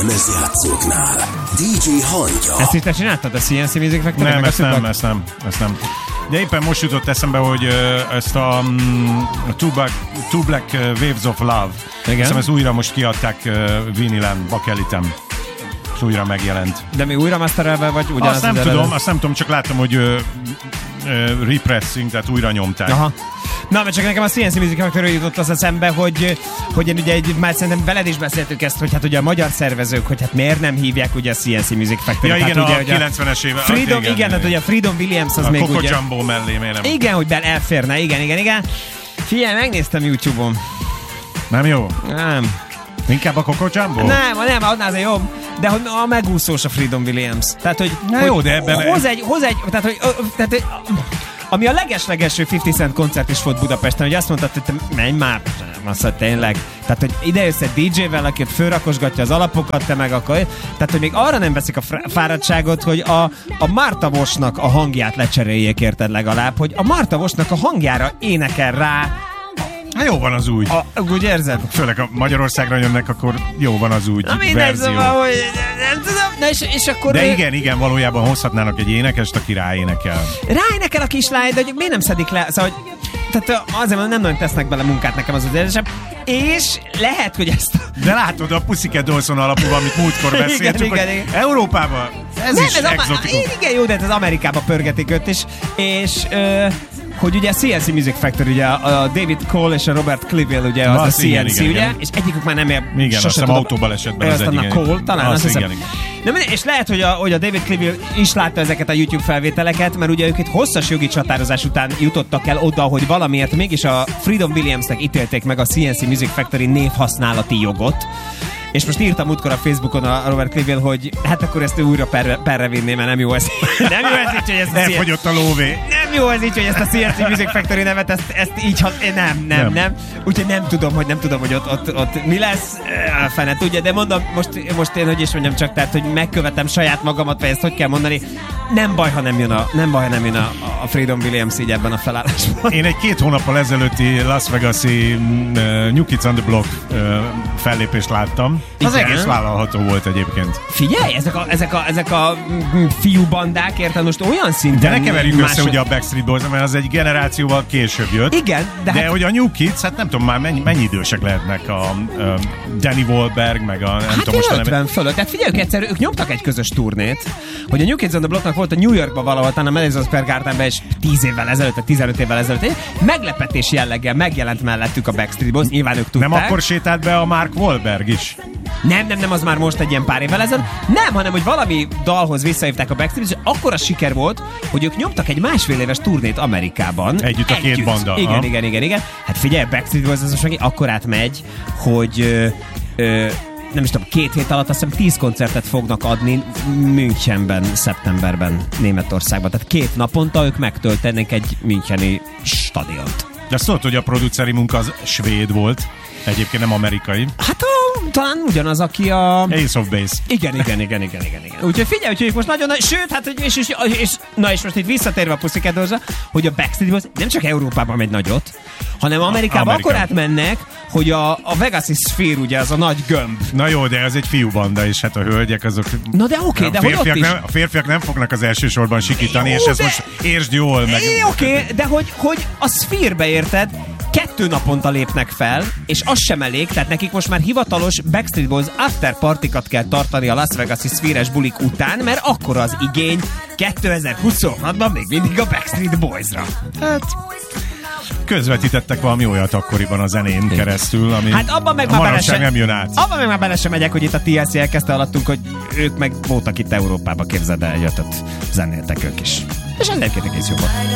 lemezjátszóknál. DJ Hangya. Ezt is te csináltad a CNC Music Factory? Nem, ezt nem. De éppen most jutott eszembe, hogy ezt a Two Black Waves of Love, hiszem ezt újra most kiadták vinilen, bakelitem. És újra megjelent. De mi újra masterelve vagy ugyanaz? Azt nem tudom, csak láttam, hogy repressing, tehát újra nyomták. Aha. Na, mert csak nekem a CNC Music Factory jutott az eszembe, hogy én ugye már szerintem veled is beszéltük ezt, hogy hát ugye a magyar szervezők, hogy hát miért nem hívják ugye a CNC Music Factory. Ja, igen, hát, ugye, a 90-es évek. Freedom, igen, hát ugye a Freedom Williams az a még Coco ugye... Jumbo mellé, miért nem? Igen, hogy elférne, igen. Figyelj, megnéztem YouTube-on. Nem jó? Nem. Inkább a Coco Jumbo? Nem, annál azért jobb. De hogy a megúszós a Freedom Williams. Tehát, hogy... Na jó, de ebben... Hoz egy... Tehát, ami a leges-legelső 50 Cent koncert is volt Budapesten, hogy azt mondtad, hogy te menj már, azt mondta, tényleg. Tehát, hogy ide jössz egy DJ-vel, aki fölrakosgatja az alapokat, te meg akkor... Tehát, hogy még arra nem veszik a fáradtságot, hogy a Marta Vosnak a hangját lecseréljék, érted legalább, hogy a Marta Vosnak a hangjára énekel rá. Hát jó van az úgy. Úgy érzed? Főleg a Magyarországra jönnek, akkor jó van az úgy verzió. Szóval, hogy nem tudom. Na és akkor... De igen, valójában hozhatnának egy énekest, aki ráénekel. Ráénekel a kislány, de miért nem szedik le? Szóval, tehát azért nem nagyon tesznek bele munkát nekem az érzésem. És lehet, hogy ezt... De látod, a Pussycat Dolls alapú, amit múltkor beszéltünk, igen. Európában ez is exotikus. Igen, jó, de ez az Amerikában pörgetik őt is. És... hogy ugye a CNC Music Factory, ugye a David Cole és a Robert Cliville, ugye az a CNC, igen, ugye? Igen. És egyikük már nem ér... Igen, azt hiszem autóbalesetben az egyik. Cole, talán azt hiszem. Igen. És lehet, hogy a David Cliville is látta ezeket a YouTube felvételeket, mert ugye ők itt hosszas jogi csatározás után jutottak el oda, hogy valamiért mégis a Freedom Williamsnek ítélték meg a CNC Music Factory névhasználati jogot. És most írtam útkor a Facebookon a Robert Cliville, hogy hát akkor ezt ő újra perre vinné, mert nem jó ez. Nem jó ez így, hogy ezt elfogyott a lóvé. Nem jó ez így, hogy ezt a CNC Music Factory nevet, ezt így, nem. Úgyhogy nem tudom, hogy ott mi lesz, a fene tudja, de mondom, most én, hogy is mondjam csak, tehát, hogy megkövetem saját magamat, vagy ezt hogy kell mondani, nem baj, ha nem jön a Freedom Williams így ebben a felállásban. Én egy 2 hónappal ezelőtti Las Vegas-i New Kids on the Block fellépést láttam. Az egész vállalható volt egyébként. Figyelj, ezek a fiúbandák, érted, most olyan szinten... De ne keverjük össze ugye a Backstreet Boys, mert az egy generációval később jött. Igen, de hogy a New Kids, hát nem tudom már mennyi idősek lehetnek a Danny Wahlberg, meg a nem tudom most 50 fölött. Tehát figyeljük egyszer, ők nyomtak egy közös turnét, hogy a New Kids on the Blocknak volt a New Yorkban valahol, talán a Madison Square Gardenben, és 10 évvel ezelőtt, vagy 15 évvel ezelőtt meglepetés jelleggel megjelent mellettük a Backstreet Boys, nyilván ők tudták. Nem akkor sétált be a Mark Wahlberg is? Nem, az már most egy ilyen pár évvel ezelőtt. Nem, hanem, hogy valami dalhoz visszahívták a Backstreet, és akkora siker volt, hogy ők nyomtak egy 1,5 éves turnét Amerikában. Együtt a két banda. Igen. Hát figyelj, Backstreet Boys az most akkorát megy, hogy nem is tudom, 2 hét alatt azt hiszem 10 koncertet fognak adni Münchenben, szeptemberben, Németországban. Tehát 2 naponta ők megtöltenek egy müncheni stadiont. De azt tudod, hogy a produceri munka az svéd volt, egyébként nem amerikai. Hát talán ugyanaz, aki a... Ace of Base. Igen. Úgyhogy figyelj, hogy most nagyon nagy... Sőt, hát, és most itt visszatérve a Pussycat Dolls-ra, hogy a Backstreet Boys nem csak Európában megy nagyot, hanem Amerikában akkor átmennek, hogy a Vegas-i Sphere, ugye, az a nagy gömb. Na jó, de ez egy fiúbanda, és hát a hölgyek azok... Na de oké, de hogy ott is... A férfiak nem fognak az elsősorban sikítani, és ezt most értsd jól meg... Oké, de hogy a Sphere-be érted, 2 naponta lépnek fel, és az sem elég, tehát nekik most már hivatalos Backstreet Boys after partikat kell tartani a Las Vegas-i Sphere-es bulik után, mert akkor az igény 2026-ban még mindig a Backstreet Boys-ra. Hát... Közvetítettek valami olyat akkoriban a zenén keresztül, ami hát abban meg már nem jön át. Abban meg már bele sem megyek, hogy itt a TLC elkezdte alattunk, hogy ők meg voltak itt Európában, képzeld el, jöttött zenéltek ők is. És ennek egész jó volt.